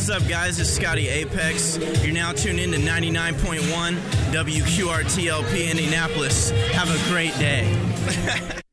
What's up, guys? It's Scotty Apex. You're now tuned in to 99.1 WQRTLP Indianapolis. Have a great day.